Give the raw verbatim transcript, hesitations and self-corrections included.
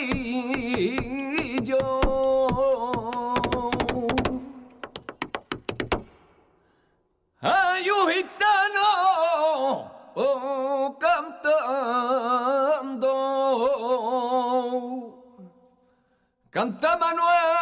amarillo. Hay un gitano oh, cantando, canta Manuel.